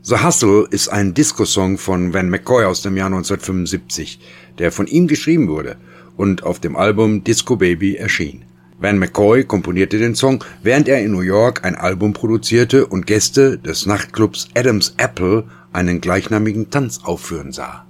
The Hustle ist ein Disco-Song von Van McCoy aus dem Jahr 1975, der von ihm geschrieben wurde und auf dem Album Disco Baby erschien. Van McCoy komponierte den Song, während er in New York ein Album produzierte und Gäste des Nachtclubs Adam's Apple einen gleichnamigen Tanz aufführen sah.